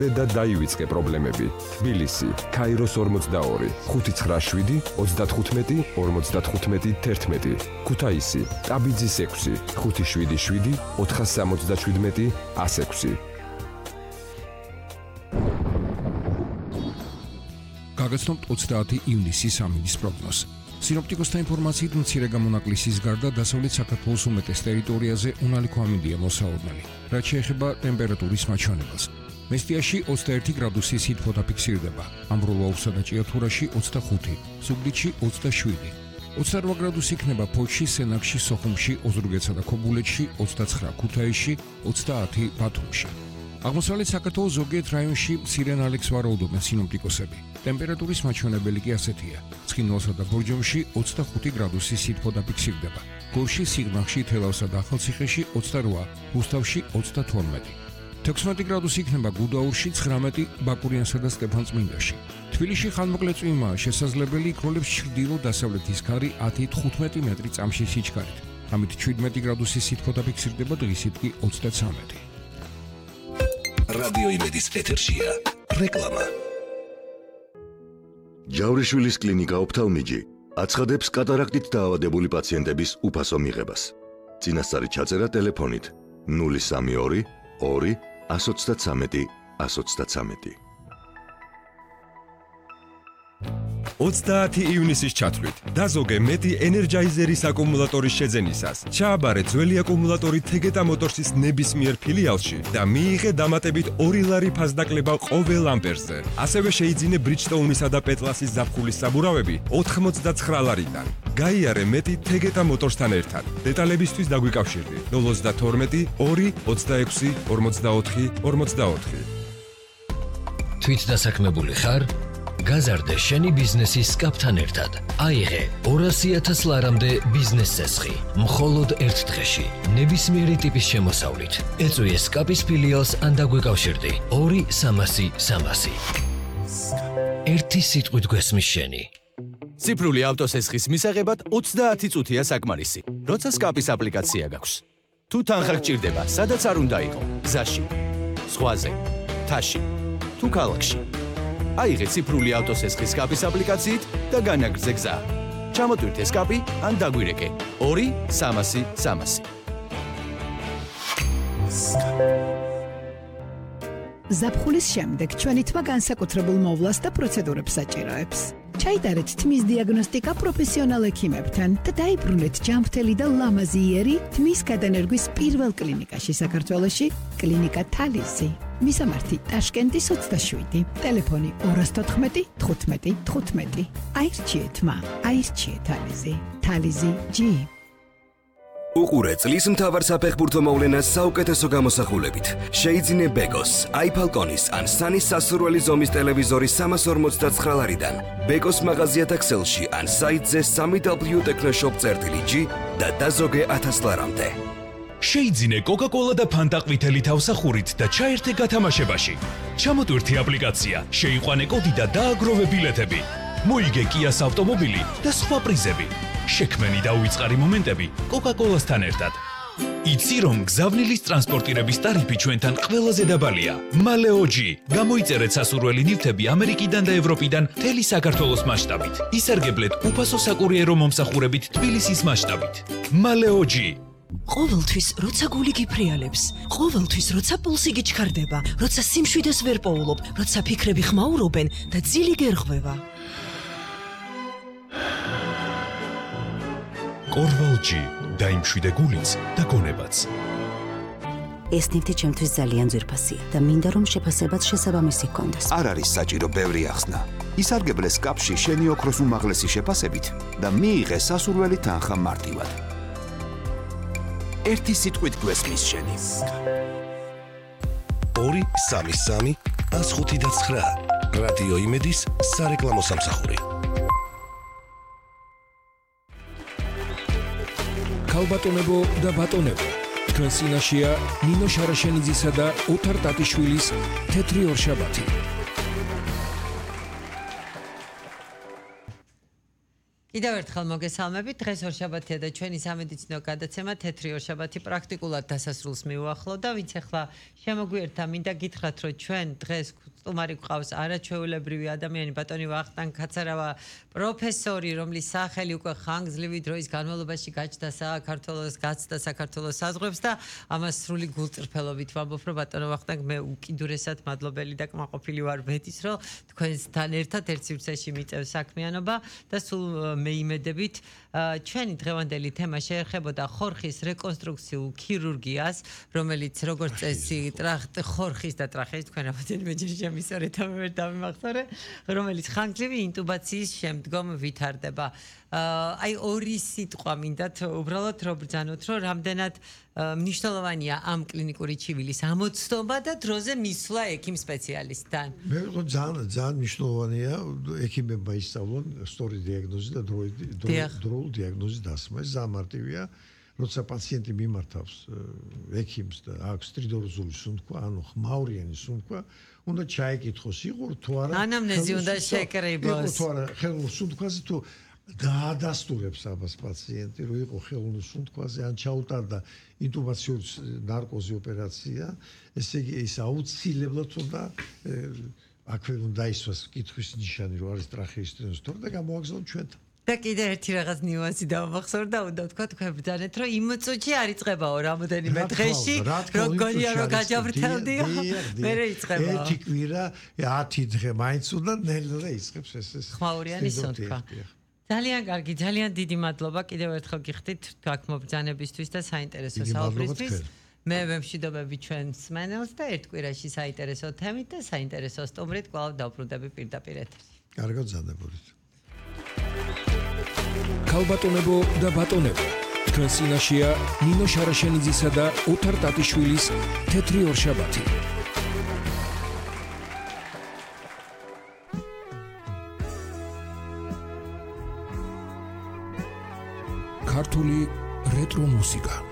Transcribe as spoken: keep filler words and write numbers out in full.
და დაივიწყე პრობლემები. თბილისი, ქაიროს ორმოცდაორი, ხუთი ცხრა შვიდი, ოცდათხუთმეტი, ორმოცდათხუთმეტი, თერთმეტი. ქუთაისი, ტაბიძის ექვსი, ხუთი შვიდი შვიდი, ოთხას სამოცდაშვიდმეტი, ას ექვსი. გაგაცნობთ ოცდაათი ივნისის ამინდის პროგნოზი. სინოპტიკოსთა ინფორმაციით მცირე გამონაკლისის გარდა დასავლეთ საქართველოს უმეტეს ტერიტორიაზე უნალიქო ამინდია მოსაოდნელი, რაც შეეხება ტემპერატურის მაჩვენებელს. მესტიაში ოცდაერთი გრადუსი სითბო დაფიქსირდება, ამბროლაურსა და ჭიათურაში ოცდახუთი, ზუგდიდში ოცდაშვიდი. ოცდარვა გრადუსი იქნება ფოთში, სენაკში, სოხუმში, ოზურგეთსა და ქობულეთში, ოცდაცხრა ქუთაისში, ოცდაათი ბათუმში. აღმოსავლეთ საქართველოს ზოგიერთ რაიონში მცირე ნალექს ვარაუდობენ სინოპტიკოსები. ტემპერატურის მაჩვენებელი კი ასეთია: ცხინვალსა და ბორჯომში ოცდახუთი გრადუსი სითბო დაფიქსირდება, გორში, სიღნაღში, თელავსა და ახალციხეში ოცდარვა, რუსთავში ოცდათორმეტი. თექვსმეტი გრადუსი იქნება გუდაურში, ცხრამეტი ბაკურიანსა და სტეფანწმინდაში. თბილისში ხანმოკლე წვიმაა შესაძლებელი, იქროლებს ჩრდილო-დასავლეთის ქარი ათი თხუთმეტი მეტრი წამში სიჩქარით. ამით შვიდმეტი გრადუსი სითბო დაფიქსირდება, დღისით კი ოცდაცამეტი. რადიო იმედის ეთერშია რეკლამა. ჯავრიშვილის კლინიკა ოფთალმიჯი აცხადებს კატარაქტით დაავადებული პაციენტების უფასო მიღებას. წინასწარი ჩაწერა ტელეფონით ნული სამი ორი ორი ას ოცდაცამეტი ას ოცდაცამეტი. ოცდაათი ივნისის ჩათვლით დაზოგე მეტი ენერჯაიზერის აკუმულატორის შეძენისას. ჩააბარე ძველი აკუმულატორი თეგეტა მოტორსის ნებისმიერ ფილიალში და მიიღე დამატებით ორი ლარი ფასდაკლება ყოველ ამპერზე. ასევე შეიძინე ბრიჯსტოუნისა და პეტლასის ზაფხულის საბურავები ოთხმოცდაცხრა ლარიდან. გაიარე მეტი თეგეტა მოტორსთან ერთად. დეტალებისთვის დაგვიკავშირდი ნული ოცდათორმეტი ორი ოცდაექვსი ორმოცდაოთხი ორმოცდაოთხი. თვით დასაქმებული ხარ? გაზარდე შენი ბიზნესის სკაპთან ერთად. აიღე ორასი ათას ლარამდე ბიზნეს წესხი. მხოლოდ ერთ დღეში. ნებისმიერი ტიპის შემოსავლით. ეწვიე სკაპის ფილიალს ან დაგვიკავშირდი ორი სამასი სამასი. ერთი სიტყვით გვესმის შენი. ციფრული ავტოსესხის მისაღებად ოცდაათი წუთია საკმარისი. როცა სკაპის აპლიკაცია გაქვს. თუ თანხა გჭირდება, სადაც არ უნდა იყო, გზაში, ზღვაზე, მთაში, თუ ქალაქში. აიღე ციფრული ავტოსესხის სკაპის აპლიკაციით და განაგრძე გზა. ჩამოტვირთე სკაპი ან დაგვირეკე ორი სამასი სამასი. ზაფხულის შემდეგ ჩვენი თმა განსაკუთრებულ მოვლას და პროცედურებს საჭიროებს. ჩაიტარეთ თმის დიაგნოსტიკა პროფესიონალ ექიმებთან და დაიბრუნეთ ჯანმრთელი და ლამაზი იერი თმის გადანერგვის პირველ კლინიკაში საქართველოში, კლინიკა თალიზი. მისამართი ტაშკენტის ოცდაშვიდი, ტელეფონი ორას თოთხმეტი თხუთმეტი თხუთმეტი. აირჩიე თმა, აირჩიე თალიზი. თალიზი ჯი. უყურე წლის მთავარ საფეხბურთო მოვლენას საუკეთესო გამოსახულებით. შეიძინე ბეკოს, აიფალკონის ან სანის სასურველი ზომის ტელევიზორი სამას ორმოცდაცხრა ლარიდან. ბეკოს მაღაზია ქსელში ან საიტზე სამი დაბლიუ ტექნოშოპ წერტილი ჯი და დაზოგე ათას ლარამდე. შეიძინე კოკა-კოლა და ფანტა ყვითელი თავსახურით და ჩაერთე გათამაშებაში. ჩამოტვირთე აპლიკაცია, შეიყვანე კოდი და დააგროვე ბილეთები. მოიგე კიას ავტომობილი და სხვა პრიზები. შექმენი და უიწყარი მომენტები კოკა-კოლასთან ერთად. იცი რომ გზავნილის ტრანსპორტირების ტარიფი ჩვენთან ყველაზე დაბალია. მალეოჯი. გამოიწერეთ სასურველი ნივთები ამერიკიდან და ევროპიდან მთელი საქართველოს მასშტაბით. ისარგებლეთ უფასო საკურიერო მომსახურებით თბილისის მასშტაბით. მალეოჯი. ყოველთვის როცა გული გიფრიალებს, ყოველთვის როცა პულსი გიჩქარდება, როცა სიმშვიდეს ვერ პოულობ, როცა ფიქრები ხმაურობენ და ძილი გერღვევა. კორვალჯი დაიმშვიდე გულიც და გონებაც. ეს ნივთი ჩემთვის ძალიან ძვირფასია და მინდა რომ შეფასებაც შესაბამისი ჰქონდეს. არ არის საჭირო ბევრი ახსნა. ისარგებლე სკაპში შენი ოქროს უმაღლესი შეფასებით და მიიღე სასურველი თანხა მარტივად. ერთი სიტყვით გვესმის შენი. ორი სამი სამი ას ხუთი და ცხრა. რადიო იმედის სარეკლამო სამსახური. ქალბატონებო და ბატონებო, თქვენ წინაშეა ნინო შარაშენიძისა და ოთარ ტატიშვილის თეთრი ორშაბათი. კიდევ ერთხელ მოგესალმებით. დღეს ორშაბათია და ჩვენი სამედიცინო გადაცემა თეთრი ორშაბათი პრაქტიკულად დასასრულს მიუახლოვდა. ვინც ახლა შემოგვიერთდა, მინდა გითხრათ, რომ ჩვენ დღეს სტუმარი გვყავს არაჩვეულებრივი ადამიანი, ბატონი ვახტანგ კაცარავა, პროფესორი, რომლის სახელი უკვე ხანგრძლივი დროის განმავლობაში გაჩნდა საქართველოს, გაცდა საქართველოს საზღვრებს და ამას სრული გულწრფელობით ვამბობ, რომ ბატონო ვახტანგ, მე უკიდურესად მადლობელი და კმაყოფილი ვარ მედის, რომ თქვენთან ერთად ერთ სივრცეში მიწევ საქმიანობა და სულ მეიმედებით ჩვენი დღევანდელი თემა შეეხებოდა ხორხის რეკონსტრუქციულ ქირურგიას, რომელიც როგორც წესი ხორხის და ტრახეის თქვენ რამოდენიმეჯერ შემისწორეთ და მე ვერ დავიმახსოვრე, რომელიც ხანგრძლივი ინტუბაციის შემდგომ ვითარდება. აი ორი სიტყვა მინდათ უბრალოდ რომ ბრძანოთ, რომ რამდენად მნიშვნელოვანია ამ კლინიკური ჩივილის ამოცნობა და დროზე მისვლა ექიმ სპეციალისტთან. მე ვიყო ძალიან ძალიან მნიშვნელოვანია ექიმებმა ისწავლონ სწორი დიაგნოზი და დროულ დიაგნოზის დასმა. ეს ძალიან მარტივია, როცა პაციენტი მიმართავს ექიმს და აქვს ტრიდოროზული სუნთქვა, ანუ ხმაურიანი სუნთქვა, უნდა ჩაეკითხოს იყო თუ არა ანამნეზი უნდა შეკრიბოს. თუ არა ხელოვნურ სუნთქვაზე თუ დაადასტურებს ამას პაციენტი, რომ იყო ხელოვნურ სუნთქვაზე, ან ჩაუტარდა ინტუბაციური ნარკოზი ოპერაცია, ესე იგი ის აუცილებლად უნდა აქვე უნდა ისვას კითხვის ნიშანი, რომ არის ტრახეის ტრანსფორტ და გამოაგზავნოს ჩვენთან. და კიდე ერთი რაღაც ნიუანსი დავმახსოვრდა, უნდა ვთქვა თქვენ ბრძანეთ, რომ იმ წუთში არ იწყება რამოდენიმე დღეში, რომ გონია რომ გაჯავრთელდიო, მე იწყება. ერთი კვირა, ათი დღე მაინც უნდა ნელ-ნელა იწყებს ეს ეს. ხმაურიანი სუნთქვა. ძალიან კარგი, ძალიან დიდი მადლობა კიდევ ერთხელ გიხდით აქ მობრძანებისთვის და საინტერესო საუბრისთვის. მე ვემშვიდობები ჩვენს მენელს და ერთ კვირაში საინტერესო თემით და საინტერესო სტუმრით კვლავ დავბრუნდები პირდაპირ ეთერში. კარგად ზანდებოდით. ქალბატონებო და ბატონებო, თქვენ წინაშეა ნინო შარაშენიძისა და ოთარ ტატიშვილის თეთრი ორშაბათი. ქართული რეტრო მუსიკა.